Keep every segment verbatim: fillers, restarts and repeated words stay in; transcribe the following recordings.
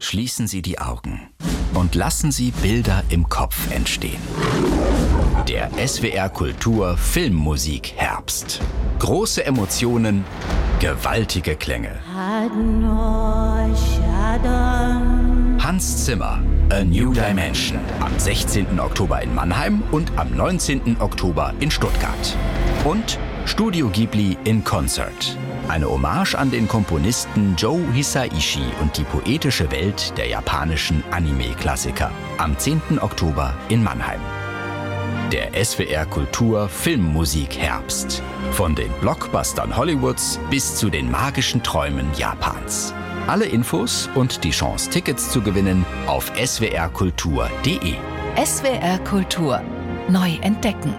Schließen Sie die Augen und lassen Sie Bilder im Kopf entstehen. Der S W R Kultur Filmmusik Herbst. Große Emotionen, gewaltige Klänge. Hans Zimmer, A New Dimension. Am sechzehnten Oktober in Mannheim und am neunzehnten Oktober in Stuttgart. Und Studio Ghibli in Concert. Eine Hommage an den Komponisten Joe Hisaishi und die poetische Welt der japanischen Anime-Klassiker. Am zehnten Oktober in Mannheim. Der S W R Kultur Filmmusik Herbst. Von den Blockbustern Hollywoods bis zu den magischen Träumen Japans. Alle Infos und die Chance, Tickets zu gewinnen auf s w r kultur punkt d e. S W R Kultur. Neu entdecken.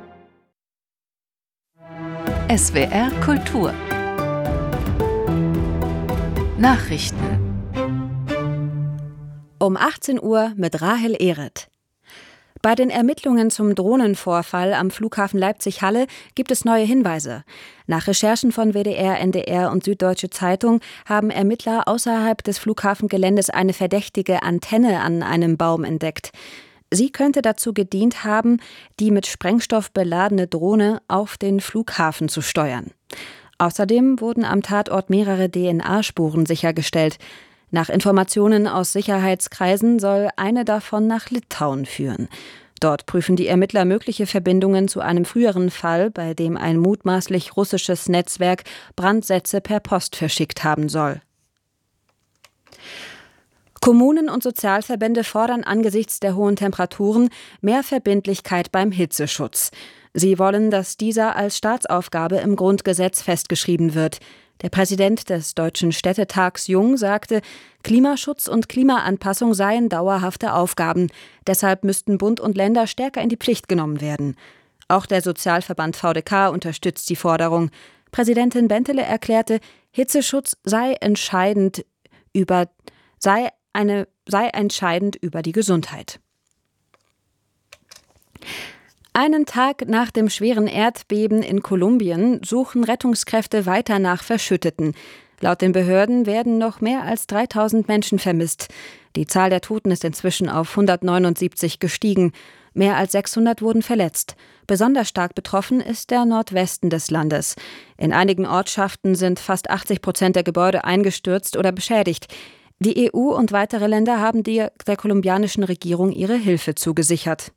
S W R Kultur. Nachrichten. Um achtzehn Uhr mit Rahel Ehret. Bei den Ermittlungen zum Drohnenvorfall am Flughafen Leipzig-Halle gibt es neue Hinweise. Nach Recherchen von W D R, N D R und Süddeutsche Zeitung haben Ermittler außerhalb des Flughafengeländes eine verdächtige Antenne an einem Baum entdeckt. Sie könnte dazu gedient haben, die mit Sprengstoff beladene Drohne auf den Flughafen zu steuern. Außerdem wurden am Tatort mehrere D N A-Spuren sichergestellt. Nach Informationen aus Sicherheitskreisen soll eine davon nach Litauen führen. Dort prüfen die Ermittler mögliche Verbindungen zu einem früheren Fall, bei dem ein mutmaßlich russisches Netzwerk Brandsätze per Post verschickt haben soll. Kommunen und Sozialverbände fordern angesichts der hohen Temperaturen mehr Verbindlichkeit beim Hitzeschutz. Sie wollen, dass dieser als Staatsaufgabe im Grundgesetz festgeschrieben wird. Der Präsident des Deutschen Städtetags Jung sagte, Klimaschutz und Klimaanpassung seien dauerhafte Aufgaben. Deshalb müssten Bund und Länder stärker in die Pflicht genommen werden. Auch der Sozialverband V D K unterstützt die Forderung. Präsidentin Bentele erklärte, Hitzeschutz sei entscheidend über, sei eine, sei entscheidend über die Gesundheit. Einen Tag nach dem schweren Erdbeben in Kolumbien suchen Rettungskräfte weiter nach Verschütteten. Laut den Behörden werden noch mehr als dreitausend Menschen vermisst. Die Zahl der Toten ist inzwischen auf hundertneunundsiebzig gestiegen. Mehr als sechshundert wurden verletzt. Besonders stark betroffen ist der Nordwesten des Landes. In einigen Ortschaften sind fast achtzig Prozent der Gebäude eingestürzt oder beschädigt. Die E U und weitere Länder haben der, der kolumbianischen Regierung ihre Hilfe zugesichert.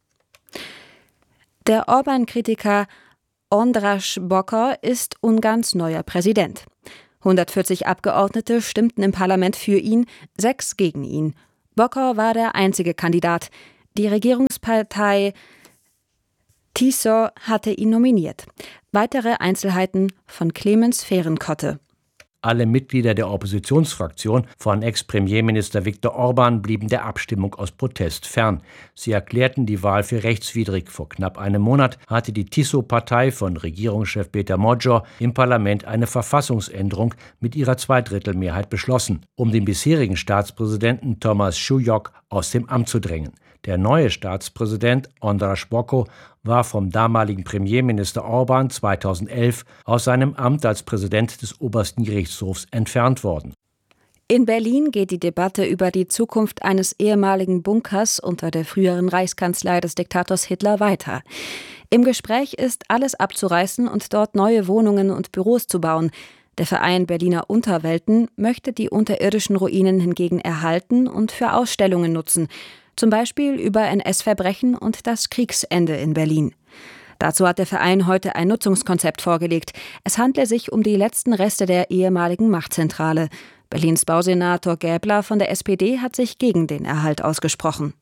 Der Orban-Kritiker András Bokor ist Ungarns neuer Präsident. hundertvierzig Abgeordnete stimmten im Parlament für ihn, sechs gegen ihn. Bokor war der einzige Kandidat. Die Regierungspartei T I S O hatte ihn nominiert. Weitere Einzelheiten von Clemens Fehrenkotte. Alle Mitglieder der Oppositionsfraktion von Ex-Premierminister Viktor Orban blieben der Abstimmung aus Protest fern. Sie erklärten die Wahl für rechtswidrig. Vor knapp einem Monat hatte die T I S O-Partei von Regierungschef Péter Magyar im Parlament eine Verfassungsänderung mit ihrer Zweidrittelmehrheit beschlossen, um den bisherigen Staatspräsidenten Thomas Šujuk aus dem Amt zu drängen. Der neue Staatspräsident András Bokor war vom damaligen Premierminister Orban zweitausendelf aus seinem Amt als Präsident des obersten Gerichtshofs entfernt worden. In Berlin geht die Debatte über die Zukunft eines ehemaligen Bunkers unter der früheren Reichskanzlei des Diktators Hitler weiter. Im Gespräch ist, alles abzureißen und dort neue Wohnungen und Büros zu bauen. Der Verein Berliner Unterwelten möchte die unterirdischen Ruinen hingegen erhalten und für Ausstellungen nutzen. Zum Beispiel über N S-Verbrechen und das Kriegsende in Berlin. Dazu hat der Verein heute ein Nutzungskonzept vorgelegt. Es handle sich um die letzten Reste der ehemaligen Machtzentrale. Berlins Bausenator Gäbler von der S P D hat sich gegen den Erhalt ausgesprochen.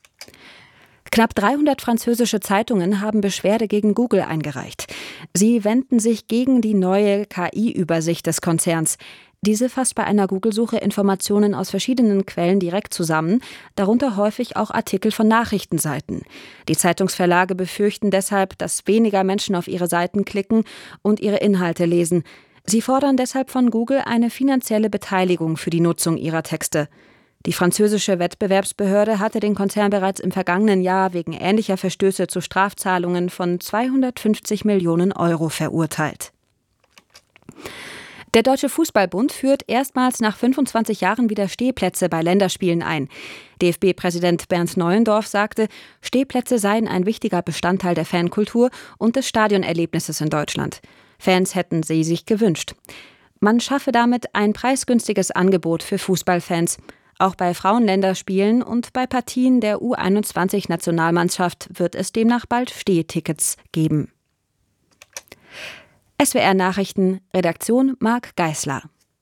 Knapp dreihundert französische Zeitungen haben Beschwerde gegen Google eingereicht. Sie wenden sich gegen die neue K I-Übersicht des Konzerns. Diese fasst bei einer Google-Suche Informationen aus verschiedenen Quellen direkt zusammen, darunter häufig auch Artikel von Nachrichtenseiten. Die Zeitungsverlage befürchten deshalb, dass weniger Menschen auf ihre Seiten klicken und ihre Inhalte lesen. Sie fordern deshalb von Google eine finanzielle Beteiligung für die Nutzung ihrer Texte. Die französische Wettbewerbsbehörde hatte den Konzern bereits im vergangenen Jahr wegen ähnlicher Verstöße zu Strafzahlungen von zweihundertfünfzig Millionen Euro verurteilt. Der Deutsche Fußballbund führt erstmals nach fünfundzwanzig Jahren wieder Stehplätze bei Länderspielen ein. D F B-Präsident Bernd Neuendorf sagte, Stehplätze seien ein wichtiger Bestandteil der Fankultur und des Stadionerlebnisses in Deutschland. Fans hätten sie sich gewünscht. Man schaffe damit ein preisgünstiges Angebot für Fußballfans. Auch bei Frauenländerspielen und bei Partien der U einundzwanzig-Nationalmannschaft wird es demnach bald Stehtickets geben. S W R Nachrichten, Redaktion Marc Geisler.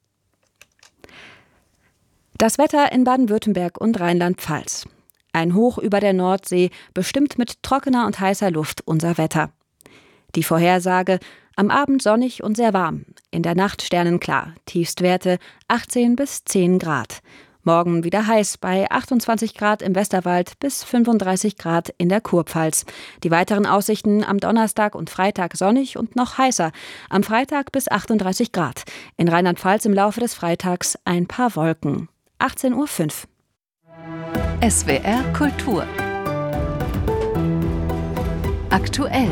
Das Wetter in Baden-Württemberg und Rheinland-Pfalz. Ein Hoch über der Nordsee bestimmt mit trockener und heißer Luft unser Wetter. Die Vorhersage: am Abend sonnig und sehr warm, in der Nacht sternenklar, Tiefstwerte achtzehn bis zehn Grad. Morgen wieder heiß bei achtundzwanzig Grad im Westerwald bis fünfunddreißig Grad in der Kurpfalz. Die weiteren Aussichten: am Donnerstag und Freitag sonnig und noch heißer. Am Freitag bis achtunddreißig Grad. In Rheinland-Pfalz im Laufe des Freitags ein paar Wolken. achtzehn Uhr fünf. S W R Kultur. Aktuell.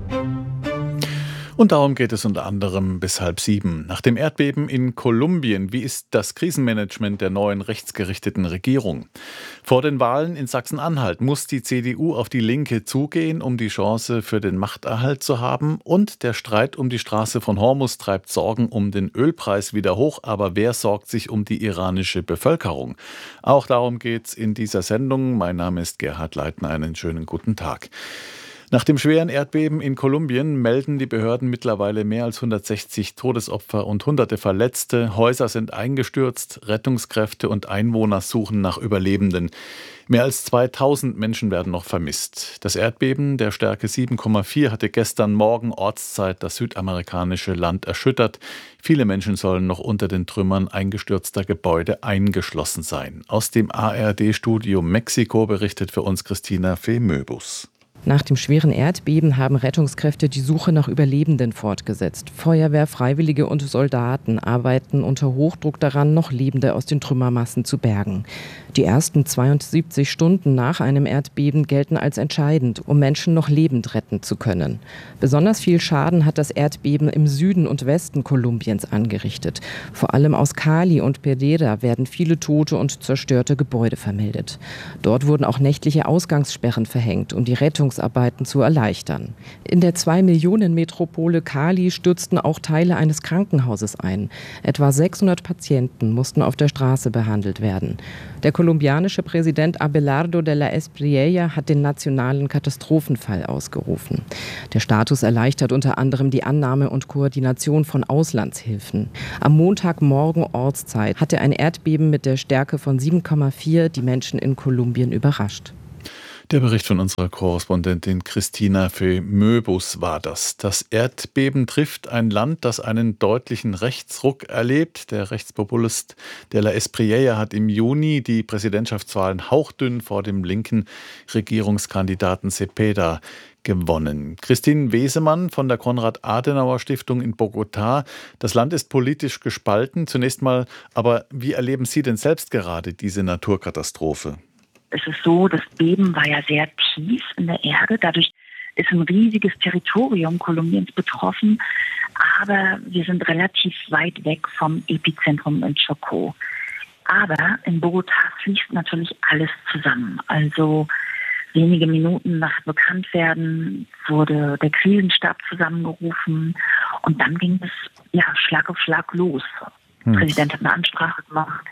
Und darum geht es unter anderem bis halb sieben. Nach dem Erdbeben in Kolumbien, wie ist das Krisenmanagement der neuen rechtsgerichteten Regierung? Vor den Wahlen in Sachsen-Anhalt muss die C D U auf die Linke zugehen, um die Chance für den Machterhalt zu haben. Und der Streit um die Straße von Hormuz treibt Sorgen um den Ölpreis wieder hoch. Aber wer sorgt sich um die iranische Bevölkerung? Auch darum geht es in dieser Sendung. Mein Name ist Gerhard Leitner. Einen schönen guten Tag. Nach dem schweren Erdbeben in Kolumbien melden die Behörden mittlerweile mehr als hundertsechzig Todesopfer und hunderte Verletzte. Häuser sind eingestürzt, Rettungskräfte und Einwohner suchen nach Überlebenden. Mehr als zweitausend Menschen werden noch vermisst. Das Erdbeben der Stärke sieben Komma vier hatte gestern Morgen Ortszeit das südamerikanische Land erschüttert. Viele Menschen sollen noch unter den Trümmern eingestürzter Gebäude eingeschlossen sein. Aus dem A R D-Studio Mexiko berichtet für uns Christina Fee Möbus. Nach dem schweren Erdbeben haben Rettungskräfte die Suche nach Überlebenden fortgesetzt. Feuerwehr, Freiwillige und Soldaten arbeiten unter Hochdruck daran, noch Lebende aus den Trümmermassen zu bergen. Die ersten zweiundsiebzig Stunden nach einem Erdbeben gelten als entscheidend, um Menschen noch lebend retten zu können. Besonders viel Schaden hat das Erdbeben im Süden und Westen Kolumbiens angerichtet. Vor allem aus Cali und Pereira werden viele tote und zerstörte Gebäude vermeldet. Dort wurden auch nächtliche Ausgangssperren verhängt, um die Rettungsarbeiten zu erleichtern. In der Zwei-Millionen-Metropole Cali stürzten auch Teile eines Krankenhauses ein. Etwa sechshundert Patienten mussten auf der Straße behandelt werden. Der kolumbianische Präsident Abelardo de la Espriella hat den nationalen Katastrophenfall ausgerufen. Der Status erleichtert unter anderem die Annahme und Koordination von Auslandshilfen. Am Montagmorgen Ortszeit hatte ein Erdbeben mit der Stärke von sieben Komma vier die Menschen in Kolumbien überrascht. Der Bericht von unserer Korrespondentin Christina Fee Möbus war das. Das Erdbeben trifft ein Land, das einen deutlichen Rechtsruck erlebt. Der Rechtspopulist de la Espriella hat im Juni die Präsidentschaftswahlen hauchdünn vor dem linken Regierungskandidaten Cepeda gewonnen. Christine Wesemann von der Konrad-Adenauer-Stiftung in Bogotá. Das Land ist politisch gespalten. Zunächst mal, aber wie erleben Sie denn selbst gerade diese Naturkatastrophe? Es ist so, das Beben war ja sehr tief in der Erde. Dadurch ist ein riesiges Territorium Kolumbiens betroffen. Aber wir sind relativ weit weg vom Epizentrum in Chocó. Aber in Bogotá fließt natürlich alles zusammen. Also wenige Minuten nach Bekanntwerden wurde der Krisenstab zusammengerufen. Und dann ging es ja Schlag auf Schlag los. Hm. Der Präsident hat eine Ansprache gemacht.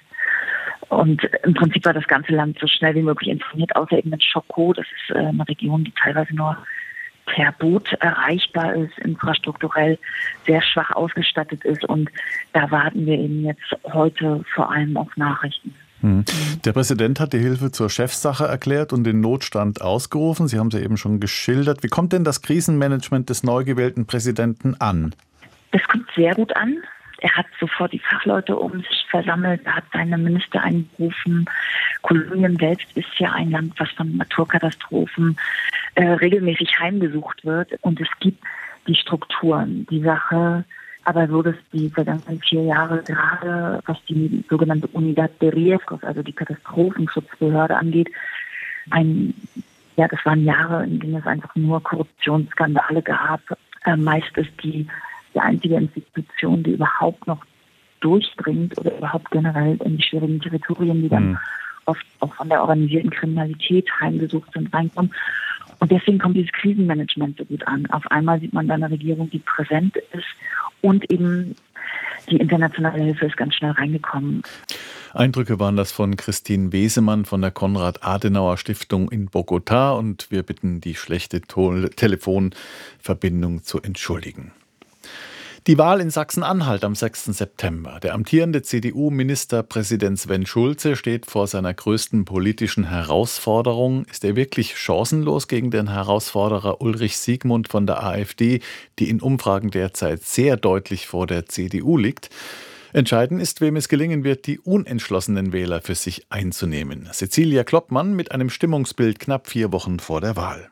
Und im Prinzip war das ganze Land so schnell wie möglich informiert, außer eben in Chocó. Das ist eine Region, die teilweise nur per Boot erreichbar ist, infrastrukturell sehr schwach ausgestattet ist. Und da warten wir eben jetzt heute vor allem auf Nachrichten. Hm. Der Präsident hat die Hilfe zur Chefsache erklärt und den Notstand ausgerufen. Sie haben es ja eben schon geschildert. Wie kommt denn das Krisenmanagement des neu gewählten Präsidenten an? Das kommt sehr gut an. Er hat sofort die Fachleute um sich versammelt, er hat seine Minister einberufen. Kolumbien selbst ist ja ein Land, was von Naturkatastrophen äh, regelmäßig heimgesucht wird. Und es gibt die Strukturen. Die Sache aber so, dass die vergangenen vier Jahre gerade, was die sogenannte Unidad de Riesgos, also die Katastrophenschutzbehörde angeht, ein, ja, das waren Jahre, in denen es einfach nur Korruptionsskandale gab. Äh, meist ist die die einzige Institution, die überhaupt noch durchdringt oder überhaupt generell in die schwierigen Territorien, die dann mhm. oft auch von der organisierten Kriminalität heimgesucht sind, reinkommen. Und deswegen kommt dieses Krisenmanagement so gut an. Auf einmal sieht man da eine Regierung, die präsent ist und eben die internationale Hilfe ist ganz schnell reingekommen. Eindrücke waren das von Christine Wesemann von der Konrad-Adenauer-Stiftung in Bogotá und wir bitten, die schlechte To- Telefonverbindung zu entschuldigen. Die Wahl in Sachsen-Anhalt am sechsten September. Der amtierende C D U-Ministerpräsident Sven Schulze steht vor seiner größten politischen Herausforderung. Ist er wirklich chancenlos gegen den Herausforderer Ulrich Siegmund von der AfD, die in Umfragen derzeit sehr deutlich vor der C D U liegt? Entscheidend ist, wem es gelingen wird, die unentschlossenen Wähler für sich einzunehmen. Cecilia Kloppmann mit einem Stimmungsbild knapp vier Wochen vor der Wahl.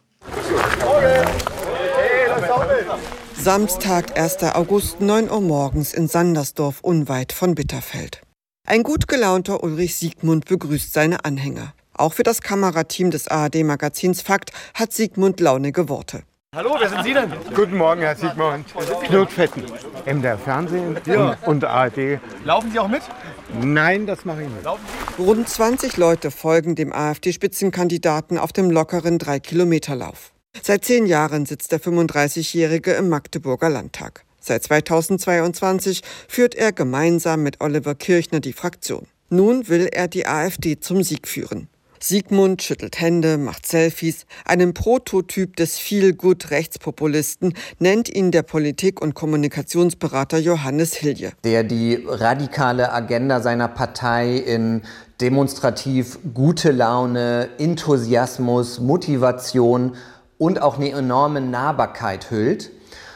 Samstag, erster August, neun Uhr morgens in Sandersdorf unweit von Bitterfeld. Ein gut gelaunter Ulrich Siegmund begrüßt seine Anhänger. Auch für das Kamerateam des A R D-Magazins Fakt hat Siegmund launige Worte. Hallo, wer sind Sie denn? Guten Morgen, Herr Siegmund. Knut Fetten, M D R Fernsehen ja. und A R D. Laufen Sie auch mit? Nein, das mache ich nicht. Rund zwanzig Leute folgen dem AfD-Spitzenkandidaten auf dem lockeren drei-Kilometer-Lauf. Seit zehn Jahren sitzt der fünfunddreißigjährige im Magdeburger Landtag. Seit zweitausendzweiundzwanzig führt er gemeinsam mit Oliver Kirchner die Fraktion. Nun will er die AfD zum Sieg führen. Siegmund schüttelt Hände, macht Selfies. Einen Prototyp des Feel-Good-Rechtspopulisten nennt ihn der Politik- und Kommunikationsberater Johannes Hilje. Der die radikale Agenda seiner Partei in demonstrativ gute Laune, Enthusiasmus, Motivation und auch eine enorme Nahbarkeit hüllt.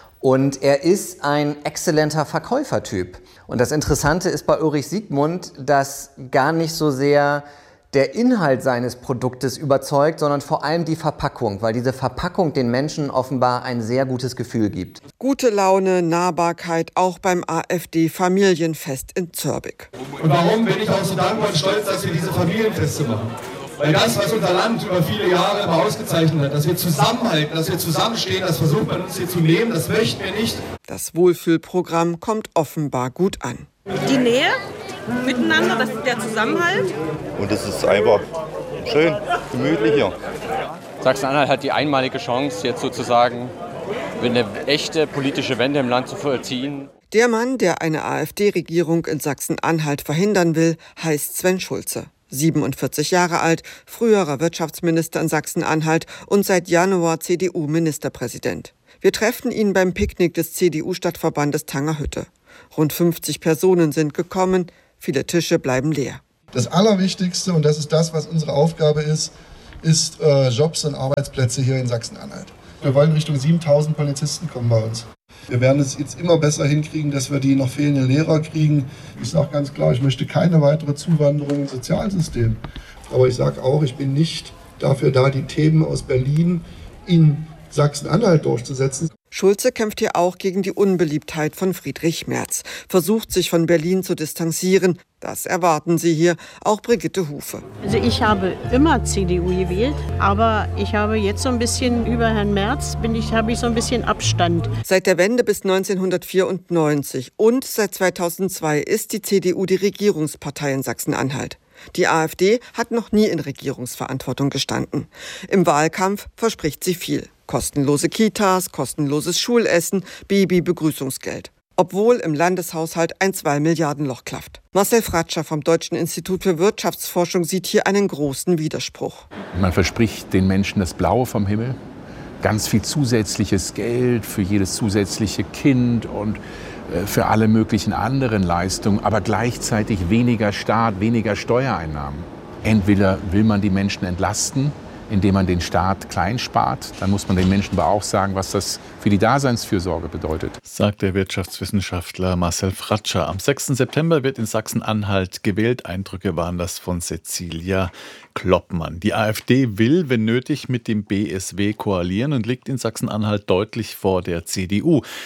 Und er ist ein exzellenter Verkäufertyp. Und das Interessante ist bei Ulrich Siegmund, dass gar nicht so sehr der Inhalt seines Produktes überzeugt, sondern vor allem die Verpackung, weil diese Verpackung den Menschen offenbar ein sehr gutes Gefühl gibt. Gute Laune, Nahbarkeit, auch beim AfD-Familienfest in Zörbig. Und warum bin ich auch so dankbar und stolz, dass wir diese Familienfeste machen? Weil das, was unser Land über viele Jahre immer ausgezeichnet hat, dass wir zusammenhalten, dass wir zusammenstehen, das versucht man uns hier zu nehmen, das möchten wir nicht. Das Wohlfühlprogramm kommt offenbar gut an. Die Nähe miteinander, das ist der Zusammenhalt. Und es ist einfach schön, gemütlich hier. Sachsen-Anhalt hat die einmalige Chance, jetzt sozusagen eine echte politische Wende im Land zu vollziehen. Der Mann, der eine AfD-Regierung in Sachsen-Anhalt verhindern will, heißt Sven Schulze. siebenundvierzig Jahre alt, früherer Wirtschaftsminister in Sachsen-Anhalt und seit Januar C D U-Ministerpräsident. Wir treffen ihn beim Picknick des C D U-Stadtverbandes Tangerhütte. Rund fünfzig Personen sind gekommen, viele Tische bleiben leer. Das Allerwichtigste, und das ist das, was unsere Aufgabe ist, ist äh, Jobs und Arbeitsplätze hier in Sachsen-Anhalt. Wir wollen Richtung siebentausend Polizisten kommen bei uns. Wir werden es jetzt immer besser hinkriegen, dass wir die noch fehlenden Lehrer kriegen. Ich sage ganz klar, ich möchte keine weitere Zuwanderung ins Sozialsystem. Aber ich sage auch, ich bin nicht dafür da, die Themen aus Berlin in Sachsen-Anhalt durchzusetzen. Schulze kämpft hier auch gegen die Unbeliebtheit von Friedrich Merz, versucht sich von Berlin zu distanzieren. Das erwarten Sie hier, auch Brigitte Hufe. Also ich habe immer C D U gewählt, aber ich habe jetzt so ein bisschen über Herrn Merz, bin ich, habe ich so ein bisschen Abstand. Seit der Wende bis neunzehnhundertvierundneunzig und seit zweitausendzwei ist die C D U die Regierungspartei in Sachsen-Anhalt. Die AfD hat noch nie in Regierungsverantwortung gestanden. Im Wahlkampf verspricht sie viel. Kostenlose Kitas, kostenloses Schulessen, Babybegrüßungsgeld. Obwohl im Landeshaushalt ein zwei Milliarden Loch klafft. Marcel Fratscher vom Deutschen Institut für Wirtschaftsforschung sieht hier einen großen Widerspruch. Man verspricht den Menschen das Blaue vom Himmel, ganz viel zusätzliches Geld für jedes zusätzliche Kind und für alle möglichen anderen Leistungen, aber gleichzeitig weniger Staat, weniger Steuereinnahmen. Entweder will man die Menschen entlasten, indem man den Staat klein spart. Dann muss man den Menschen aber auch sagen, was das für die Daseinsfürsorge bedeutet. Sagt der Wirtschaftswissenschaftler Marcel Fratscher. Am sechsten September wird in Sachsen-Anhalt gewählt. Eindrücke waren das von Cecilia Kloppmann. Die AfD will, wenn nötig, mit dem B S W koalieren und liegt in Sachsen-Anhalt deutlich vor der C D U.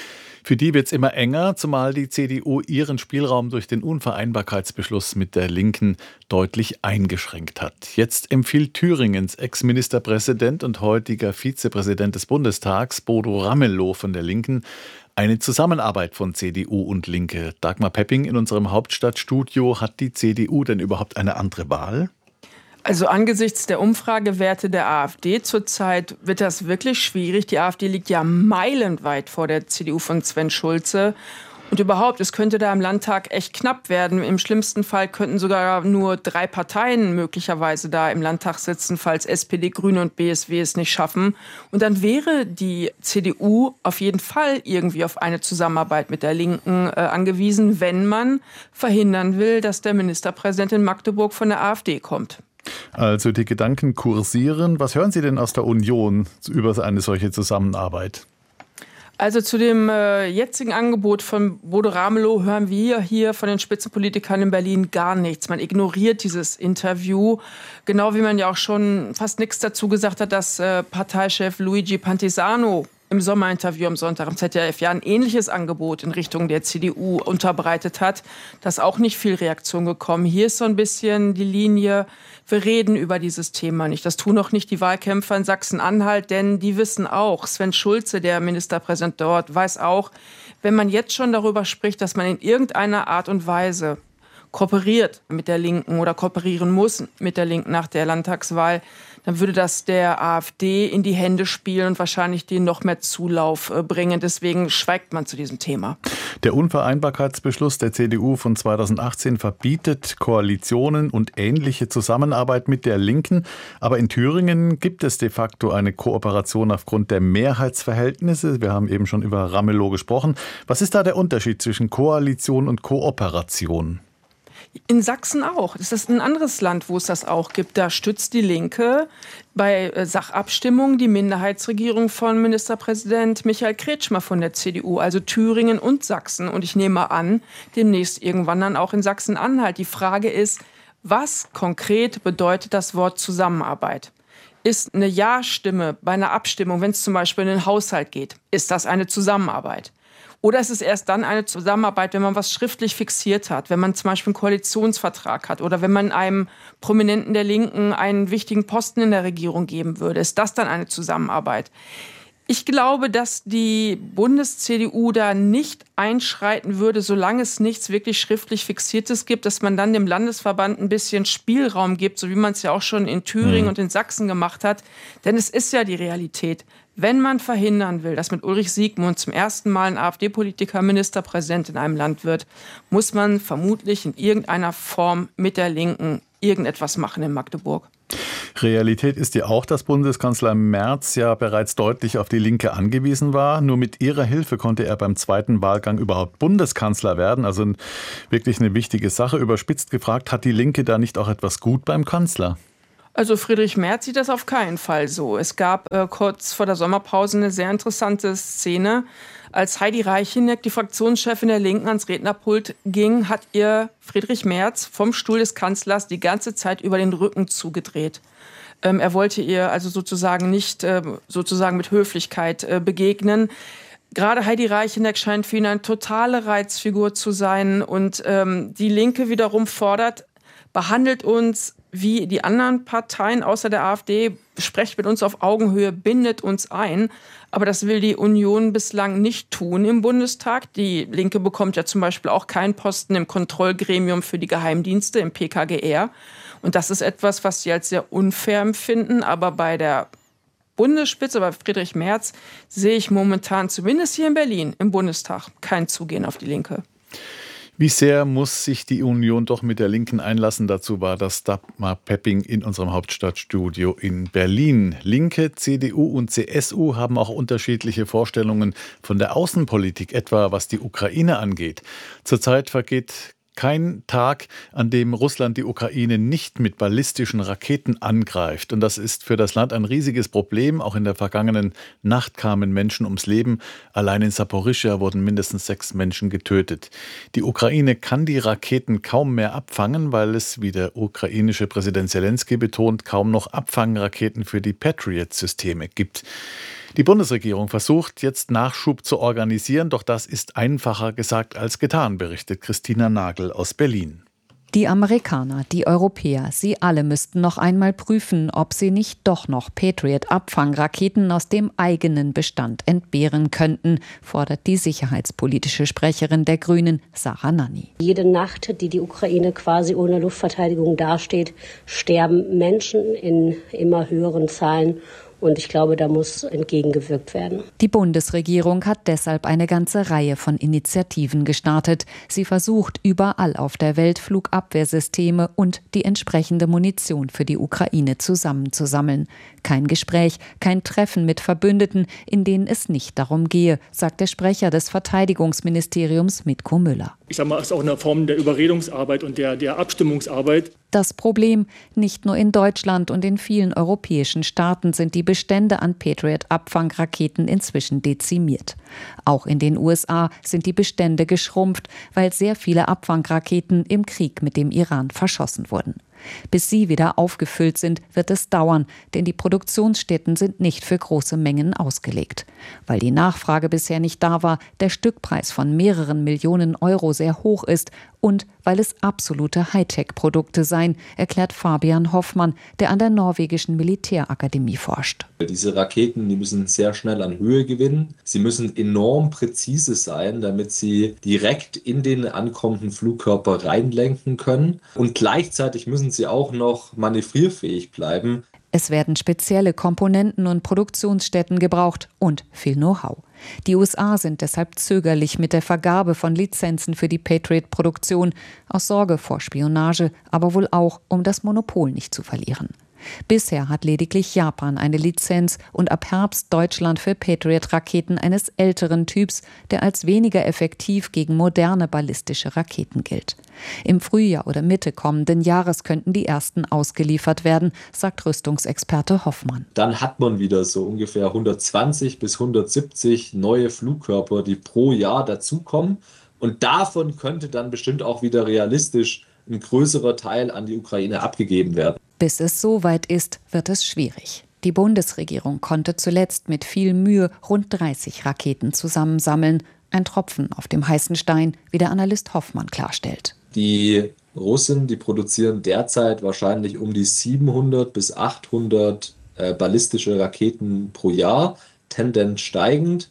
Für die wird es immer enger, zumal die C D U ihren Spielraum durch den Unvereinbarkeitsbeschluss mit der Linken deutlich eingeschränkt hat. Jetzt empfiehlt Thüringens Ex-Ministerpräsident und heutiger Vizepräsident des Bundestags, Bodo Ramelow von der Linken, eine Zusammenarbeit von C D U und Linke. Dagmar Pepping in unserem Hauptstadtstudio. Hat die C D U denn überhaupt eine andere Wahl? Also angesichts der Umfragewerte der AfD zurzeit wird das wirklich schwierig. Die AfD liegt ja meilenweit vor der C D U von Sven Schulze. Und überhaupt, es könnte da im Landtag echt knapp werden. Im schlimmsten Fall könnten sogar nur drei Parteien möglicherweise da im Landtag sitzen, falls S P D, Grüne und B S W es nicht schaffen. Und dann wäre die C D U auf jeden Fall irgendwie auf eine Zusammenarbeit mit der Linken äh, angewiesen, wenn man verhindern will, dass der Ministerpräsident in Magdeburg von der AfD kommt. Also die Gedanken kursieren. Was hören Sie denn aus der Union über eine solche Zusammenarbeit? Also zu dem äh, jetzigen Angebot von Bodo Ramelow hören wir hier von den Spitzenpolitikern in Berlin gar nichts. Man ignoriert dieses Interview, genau wie man ja auch schon fast nichts dazu gesagt hat, dass äh, Parteichef Luigi Pantisano im Sommerinterview am Sonntag im Z D F ja ein ähnliches Angebot in Richtung der C D U unterbreitet hat. Da ist auch nicht viel Reaktion gekommen. Hier ist so ein bisschen die Linie, wir reden über dieses Thema nicht. Das tun auch nicht die Wahlkämpfer in Sachsen-Anhalt, denn die wissen auch, Sven Schulze, der Ministerpräsident dort, weiß auch, wenn man jetzt schon darüber spricht, dass man in irgendeiner Art und Weise kooperiert mit der Linken oder kooperieren muss mit der Linken nach der Landtagswahl, dann würde das der AfD in die Hände spielen und wahrscheinlich denen noch mehr Zulauf bringen. Deswegen schweigt man zu diesem Thema. Der Unvereinbarkeitsbeschluss der C D U von zweitausendachtzehn verbietet Koalitionen und ähnliche Zusammenarbeit mit der Linken. Aber in Thüringen gibt es de facto eine Kooperation aufgrund der Mehrheitsverhältnisse. Wir haben eben schon über Ramelow gesprochen. Was ist da der Unterschied zwischen Koalition und Kooperation? In Sachsen auch. Das ist ein anderes Land, wo es das auch gibt. Da stützt die Linke bei Sachabstimmungen die Minderheitsregierung von Ministerpräsident Michael Kretschmer von der C D U, also Thüringen und Sachsen. Und ich nehme an, demnächst irgendwann dann auch in Sachsen-Anhalt. Die Frage ist, was konkret bedeutet das Wort Zusammenarbeit? Ist eine Ja-Stimme bei einer Abstimmung, wenn es zum Beispiel in den Haushalt geht, ist das eine Zusammenarbeit? Oder ist es erst dann eine Zusammenarbeit, wenn man was schriftlich fixiert hat, wenn man zum Beispiel einen Koalitionsvertrag hat oder wenn man einem Prominenten der Linken einen wichtigen Posten in der Regierung geben würde? Ist das dann eine Zusammenarbeit? Ich glaube, dass die Bundes-C D U da nicht einschreiten würde, solange es nichts wirklich schriftlich Fixiertes gibt, dass man dann dem Landesverband ein bisschen Spielraum gibt, so wie man es ja auch schon in Thüringen mhm. und in Sachsen gemacht hat. Denn es ist ja die Realität. Wenn man verhindern will, dass mit Ulrich Siegmund zum ersten Mal ein AfD-Politiker Ministerpräsident in einem Land wird, muss man vermutlich in irgendeiner Form mit der Linken irgendetwas machen in Magdeburg. Realität ist ja auch, dass Bundeskanzler Merz ja bereits deutlich auf die Linke angewiesen war. Nur mit ihrer Hilfe konnte er beim zweiten Wahlgang überhaupt Bundeskanzler werden. Also wirklich eine wichtige Sache. Überspitzt gefragt, hat die Linke da nicht auch etwas gut beim Kanzler? Also Friedrich Merz sieht das auf keinen Fall so. Es gab äh, kurz vor der Sommerpause eine sehr interessante Szene. Als Heidi Reicheneck, die Fraktionschefin der Linken, ans Rednerpult ging, hat ihr Friedrich Merz vom Stuhl des Kanzlers die ganze Zeit über den Rücken zugedreht. Ähm, er wollte ihr also sozusagen nicht äh, sozusagen mit Höflichkeit äh, begegnen. Gerade Heidi Reicheneck scheint für ihn eine totale Reizfigur zu sein. Und ähm, die Linke wiederum fordert, behandelt uns wie die anderen Parteien außer der AfD, sprecht mit uns auf Augenhöhe, bindet uns ein. Aber das will die Union bislang nicht tun im Bundestag. Die Linke bekommt ja zum Beispiel auch keinen Posten im Kontrollgremium für die Geheimdienste, im P K G R. Und das ist etwas, was sie als sehr unfair empfinden. Aber bei der Bundesspitze, bei Friedrich Merz, sehe ich momentan, zumindest hier in Berlin, im Bundestag, kein Zugehen auf die Linke. Wie sehr muss sich die Union doch mit der Linken einlassen? Dazu war das Dagmar Pepping in unserem Hauptstadtstudio in Berlin. Linke, C D U und C S U haben auch unterschiedliche Vorstellungen von der Außenpolitik, etwa was die Ukraine angeht. Zurzeit vergeht kein Tag, an dem Russland die Ukraine nicht mit ballistischen Raketen angreift. Und das ist für das Land ein riesiges Problem. Auch in der vergangenen Nacht kamen Menschen ums Leben. Allein in Saporischschja wurden mindestens sechs Menschen getötet. Die Ukraine kann die Raketen kaum mehr abfangen, weil es, wie der ukrainische Präsident Zelensky betont, kaum noch Abfangraketen für die Patriot-Systeme gibt. Die Bundesregierung versucht jetzt Nachschub zu organisieren, doch das ist einfacher gesagt als getan, berichtet Christina Nagel aus Berlin. Die Amerikaner, die Europäer, sie alle müssten noch einmal prüfen, ob sie nicht doch noch Patriot-Abfangraketen aus dem eigenen Bestand entbehren könnten, fordert die sicherheitspolitische Sprecherin der Grünen, Sarah Nanni. Jede Nacht, die die Ukraine quasi ohne Luftverteidigung dasteht, sterben Menschen in immer höheren Zahlen. Und ich glaube, da muss entgegengewirkt werden. Die Bundesregierung hat deshalb eine ganze Reihe von Initiativen gestartet. Sie versucht überall auf der Welt Flugabwehrsysteme und die entsprechende Munition für die Ukraine zusammenzusammeln. Kein Gespräch, kein Treffen mit Verbündeten, in denen es nicht darum gehe, sagt der Sprecher des Verteidigungsministeriums Mitko Müller. Ich sage mal, es ist auch eine Form der Überredungsarbeit und der, der Abstimmungsarbeit. Das Problem, nicht nur in Deutschland und in vielen europäischen Staaten sind die Bestände an Patriot-Abfangraketen inzwischen dezimiert. Auch in den U S A sind die Bestände geschrumpft, weil sehr viele Abfangraketen im Krieg mit dem Iran verschossen wurden. Bis sie wieder aufgefüllt sind, wird es dauern, denn die Produktionsstätten sind nicht für große Mengen ausgelegt. Weil die Nachfrage bisher nicht da war, der Stückpreis von mehreren Millionen Euro sehr hoch ist und weil es absolute Hightech-Produkte seien, erklärt Fabian Hoffmann, der an der norwegischen Militärakademie forscht. Diese Raketen, die müssen sehr schnell an Höhe gewinnen. Sie müssen enorm präzise sein, damit sie direkt in den ankommenden Flugkörper reinlenken können. Und gleichzeitig müssen sie auch noch manövrierfähig bleiben. Es werden spezielle Komponenten und Produktionsstätten gebraucht und viel Know-how. Die U S A sind deshalb zögerlich mit der Vergabe von Lizenzen für die Patriot-Produktion, aus Sorge vor Spionage, aber wohl auch, um das Monopol nicht zu verlieren. Bisher hat lediglich Japan eine Lizenz und ab Herbst Deutschland für Patriot-Raketen eines älteren Typs, der als weniger effektiv gegen moderne ballistische Raketen gilt. Im Frühjahr oder Mitte kommenden Jahres könnten die ersten ausgeliefert werden, sagt Rüstungsexperte Hoffmann. Dann hat man wieder so ungefähr hundertzwanzig bis hundertsiebzig neue Flugkörper, die pro Jahr dazukommen. Und davon könnte dann bestimmt auch wieder realistisch ein größerer Teil an die Ukraine abgegeben werden. Bis es soweit ist, wird es schwierig. Die Bundesregierung konnte zuletzt mit viel Mühe rund dreißig Raketen zusammensammeln. Ein Tropfen auf dem heißen Stein, wie der Analyst Hoffmann klarstellt. Die Russen, die produzieren derzeit wahrscheinlich um die siebenhundert bis achthundert äh, ballistische Raketen pro Jahr, Tendenz steigend.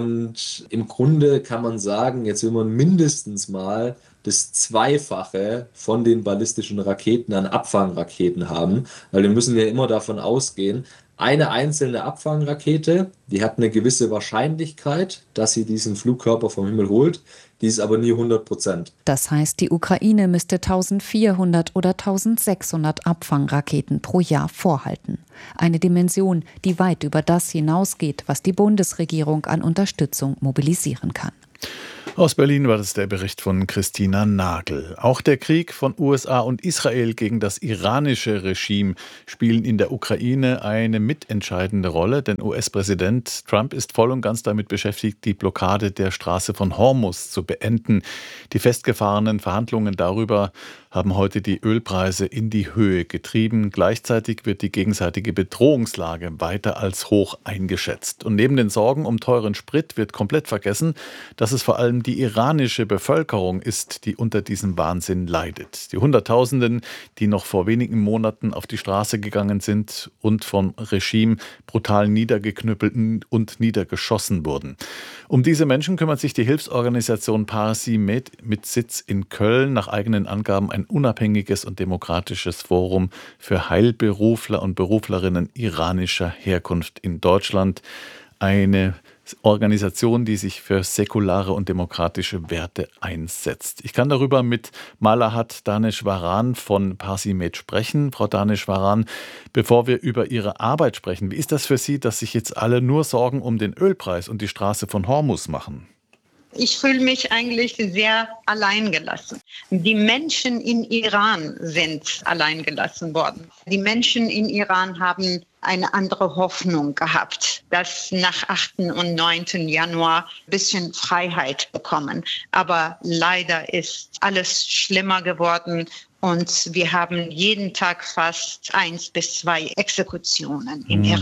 Und im Grunde kann man sagen, jetzt will man mindestens mal das Zweifache von den ballistischen Raketen an Abfangraketen haben. Weil wir müssen ja immer davon ausgehen, eine einzelne Abfangrakete, die hat eine gewisse Wahrscheinlichkeit, dass sie diesen Flugkörper vom Himmel holt. Die ist aber nie hundert Prozent. Das heißt, die Ukraine müsste eintausendvierhundert oder eintausendsechshundert Abfangraketen pro Jahr vorhalten. Eine Dimension, die weit über das hinausgeht, was die Bundesregierung an Unterstützung mobilisieren kann. Aus Berlin war das der Bericht von Christina Nagel. Auch der Krieg von U S A und Israel gegen das iranische Regime spielen in der Ukraine eine mitentscheidende Rolle, denn U S-Präsident Trump ist voll und ganz damit beschäftigt, die Blockade der Straße von Hormuz zu beenden. Die festgefahrenen Verhandlungen darüber haben heute die Ölpreise in die Höhe getrieben. Gleichzeitig wird die gegenseitige Bedrohungslage weiter als hoch eingeschätzt. Und neben den Sorgen um teuren Sprit wird komplett vergessen, dass es vor allem die iranische Bevölkerung ist, die unter diesem Wahnsinn leidet. Die Hunderttausenden, die noch vor wenigen Monaten auf die Straße gegangen sind und vom Regime brutal niedergeknüppelt und niedergeschossen wurden. Um diese Menschen kümmert sich die Hilfsorganisation Parsi Med mit Sitz in Köln, nach eigenen Angaben ein unabhängiges und demokratisches Forum für Heilberufler und Beruflerinnen iranischer Herkunft in Deutschland. Eine Organisation, die sich für säkulare und demokratische Werte einsetzt. Ich kann darüber mit Malahat Daneshwaran von Parsi Med sprechen. Frau Daneshwaran, bevor wir über Ihre Arbeit sprechen, wie ist das für Sie, dass sich jetzt alle nur Sorgen um den Ölpreis und die Straße von Hormuz machen? Ich fühle mich eigentlich sehr alleingelassen. Die Menschen in Iran sind alleingelassen worden. Die Menschen in Iran haben eine andere Hoffnung gehabt, dass nach achten und neunten Januar ein bisschen Freiheit bekommen. Aber leider ist alles schlimmer geworden und wir haben jeden Tag fast eins bis zwei Exekutionen im Iran.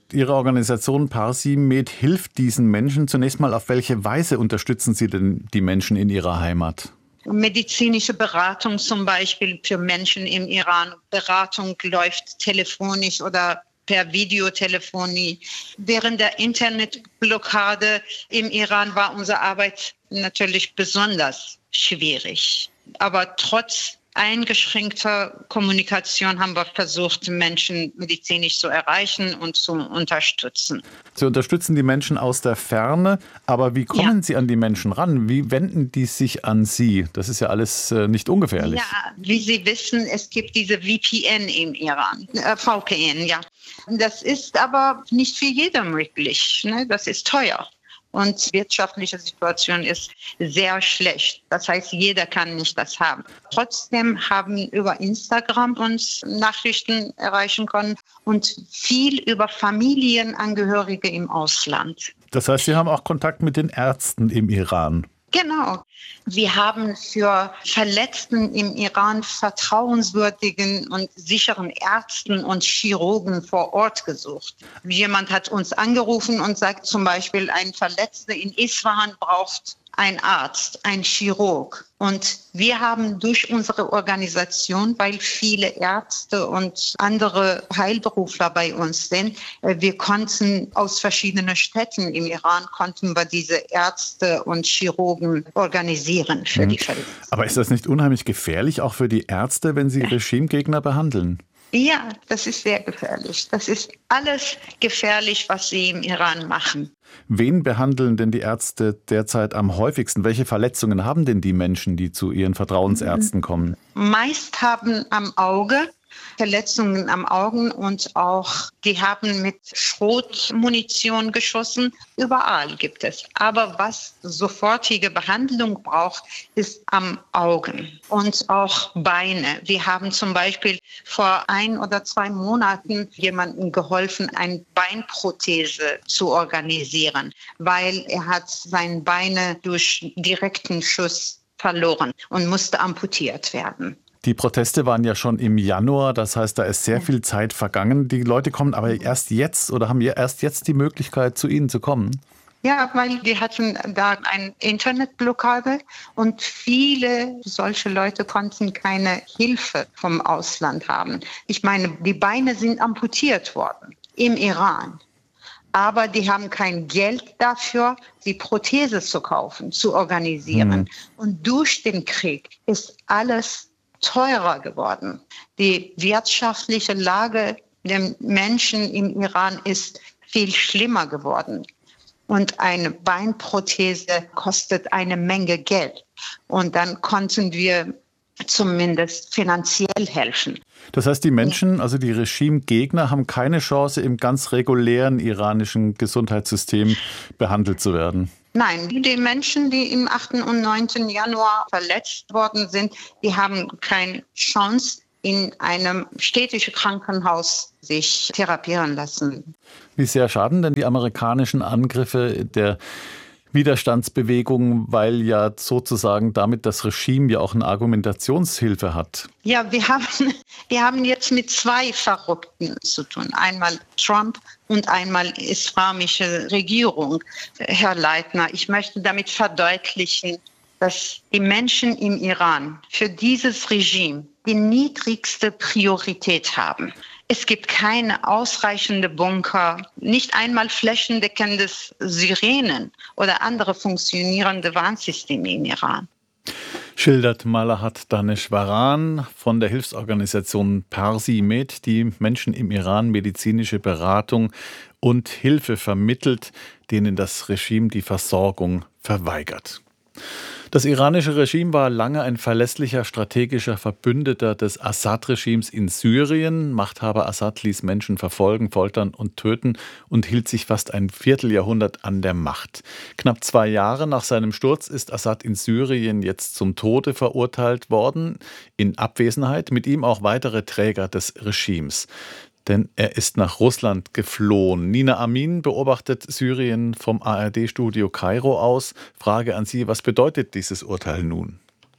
Ihre Organisation Parsi-Med hilft diesen Menschen. Zunächst mal, auf welche Weise unterstützen Sie denn die Menschen in ihrer Heimat? Medizinische Beratung zum Beispiel für Menschen im Iran. Beratung läuft telefonisch oder per Videotelefonie. Während der Internetblockade im Iran war unsere Arbeit natürlich besonders schwierig. Aber trotz eingeschränkter Kommunikation haben wir versucht, Menschen medizinisch zu erreichen und zu unterstützen. Sie unterstützen die Menschen aus der Ferne, aber wie kommen ja. Sie an die Menschen ran? Wie wenden die sich an Sie? Das ist ja alles äh, nicht ungefährlich. Ja, wie Sie wissen, es gibt diese V P N im Iran, äh, V P N, ja. Das ist aber nicht für jeden möglich, ne? Das ist teuer. Und die wirtschaftliche Situation ist sehr schlecht. Das heißt, jeder kann nicht das haben. Trotzdem haben über Instagram uns Nachrichten erreichen können und viel über Familienangehörige im Ausland. Das heißt, Sie haben auch Kontakt mit den Ärzten im Iran? Genau. Wir haben für Verletzten im Iran vertrauenswürdigen und sicheren Ärzten und Chirurgen vor Ort gesucht. Jemand hat uns angerufen und sagt zum Beispiel, ein Verletzter in Isfahan braucht einen Arzt, einen Chirurg. Und wir haben durch unsere Organisation, weil viele Ärzte und andere Heilberufler bei uns sind, wir konnten aus verschiedenen Städten im Iran, konnten wir diese Ärzte und Chirurgen organisieren für die Fälle. Aber ist das nicht unheimlich gefährlich, auch für die Ärzte, wenn sie Regimegegner behandeln? Ja, das ist sehr gefährlich. Das ist alles gefährlich, was sie im Iran machen. Wen behandeln denn die Ärzte derzeit am häufigsten? Welche Verletzungen haben denn die Menschen, die zu ihren Vertrauensärzten kommen? Meist haben am Auge Verletzungen am Augen und auch die haben mit Schrotmunition geschossen. Überall gibt es. Aber was sofortige Behandlung braucht, ist am Augen und auch Beine. Wir haben zum Beispiel vor ein oder zwei Monaten jemandem geholfen, eine Beinprothese zu organisieren, weil er hat seine Beine durch direkten Schuss verloren und musste amputiert werden. Die Proteste waren ja schon im Januar, das heißt, da ist sehr viel Zeit vergangen. Die Leute kommen aber erst jetzt oder haben erst jetzt die Möglichkeit, zu Ihnen zu kommen? Ja, weil wir hatten da eine Internetblockade und viele solche Leute konnten keine Hilfe vom Ausland haben. Ich meine, die Beine sind amputiert worden im Iran. Aber die haben kein Geld dafür, die Prothese zu kaufen, zu organisieren. Hm. Und durch den Krieg ist alles teurer geworden. Die wirtschaftliche Lage der Menschen im Iran ist viel schlimmer geworden. Und eine Beinprothese kostet eine Menge Geld. Und dann konnten wir zumindest finanziell helfen. Das heißt, die Menschen, also die Regimegegner, haben keine Chance, im ganz regulären iranischen Gesundheitssystem behandelt zu werden? Nein, die Menschen, die im achten und neunten Januar verletzt worden sind, die haben keine Chance, in einem städtischen Krankenhaus sich therapieren lassen. Wie sehr schaden denn die amerikanischen Angriffe der Widerstandsbewegung, weil ja sozusagen damit das Regime ja auch eine Argumentationshilfe hat? Ja, wir haben, wir haben jetzt mit zwei Verrückten zu tun. Einmal Trump und einmal islamische Regierung. Herr Leitner, ich möchte damit verdeutlichen, dass die Menschen im Iran für dieses Regime die niedrigste Priorität haben. Es gibt keine ausreichende Bunker, nicht einmal flächendeckende Sirenen oder andere funktionierende Warnsysteme im Iran. Schildert Malahat Daneshvaran von der Hilfsorganisation Parsi-Med, die Menschen im Iran medizinische Beratung und Hilfe vermittelt, denen das Regime die Versorgung verweigert. Das iranische Regime war lange ein verlässlicher strategischer Verbündeter des Assad-Regimes in Syrien. Machthaber Assad ließ Menschen verfolgen, foltern und töten und hielt sich fast ein Vierteljahrhundert an der Macht. Knapp zwei Jahre nach seinem Sturz ist Assad in Syrien jetzt zum Tode verurteilt worden, in Abwesenheit, mit ihm auch weitere Träger des Regimes. Denn er ist nach Russland geflohen. Nina Amin beobachtet Syrien vom A R D-Studio Kairo aus. Frage an Sie, was bedeutet dieses Urteil nun?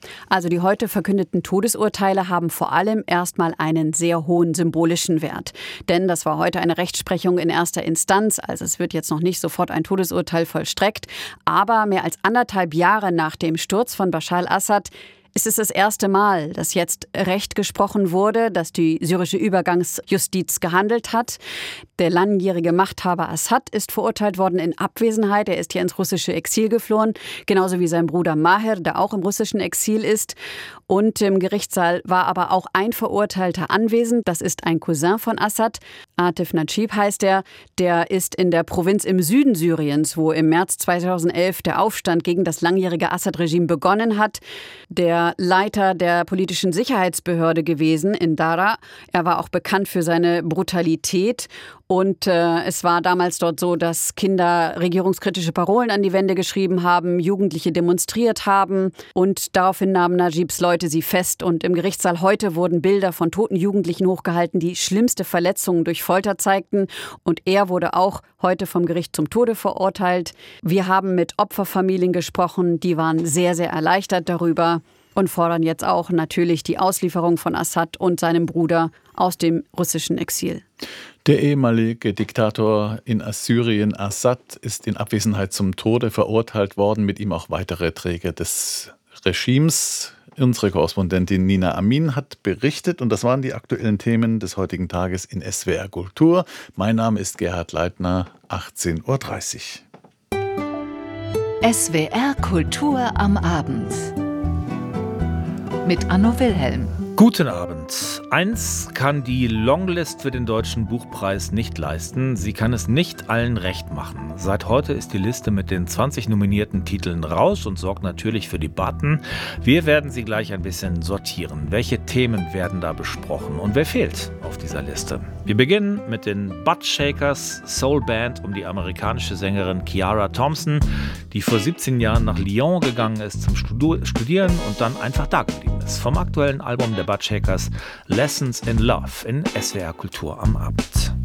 Also die heute verkündeten Todesurteile haben vor allem erstmal einen sehr hohen symbolischen Wert. Denn das war heute eine Rechtsprechung in erster Instanz, also es wird jetzt noch nicht sofort ein Todesurteil vollstreckt. Aber mehr als anderthalb Jahre nach dem Sturz von Bashar al-Assad ist es das erste Mal, dass jetzt Recht gesprochen wurde, dass die syrische Übergangsjustiz gehandelt hat. Der langjährige Machthaber Assad ist verurteilt worden in Abwesenheit. Er ist hier ins russische Exil geflohen, genauso wie sein Bruder Maher, der auch im russischen Exil ist. Und im Gerichtssaal war aber auch ein Verurteilter anwesend. Das ist ein Cousin von Assad. Atif Najib heißt er. Der ist in der Provinz im Süden Syriens, wo im März zweitausendelf der Aufstand gegen das langjährige Assad-Regime begonnen hat. Der Leiter der politischen Sicherheitsbehörde gewesen in Dara. Er war auch bekannt für seine Brutalität. Und äh, es war damals dort so, dass Kinder regierungskritische Parolen an die Wände geschrieben haben, Jugendliche demonstriert haben. Und daraufhin nahmen Najibs Leute sie fest. Und im Gerichtssaal heute wurden Bilder von toten Jugendlichen hochgehalten, die schlimmste Verletzungen durch Folter zeigten. Und er wurde auch heute vom Gericht zum Tode verurteilt. Wir haben mit Opferfamilien gesprochen. Die waren sehr, sehr erleichtert darüber. Und fordern jetzt auch natürlich die Auslieferung von Assad und seinem Bruder aus dem russischen Exil. Der ehemalige Diktator in Syrien, Assad, ist in Abwesenheit zum Tode verurteilt worden, mit ihm auch weitere Träger des Regimes. Unsere Korrespondentin Nina Amin hat berichtet und das waren die aktuellen Themen des heutigen Tages in S W R Kultur. Mein Name ist Gerhard Leitner, achtzehn Uhr dreißig. S W R Kultur am Abend mit Anno Wilhelm. Guten Abend. Eins kann die Longlist für den Deutschen Buchpreis nicht leisten. Sie kann es nicht allen recht machen. Seit heute ist die Liste mit den zwanzig nominierten Titeln raus und sorgt natürlich für Debatten. Wir werden sie gleich ein bisschen sortieren. Welche Themen werden da besprochen und wer fehlt auf dieser Liste? Wir beginnen mit den Buttshakers, Soul Band um die amerikanische Sängerin Kiara Thompson, die vor siebzehn Jahren nach Lyon gegangen ist zum Studieren und dann einfach da geblieben ist. Vom aktuellen Album der Buttshakers Lessons in Love in S W R Kultur am Abend.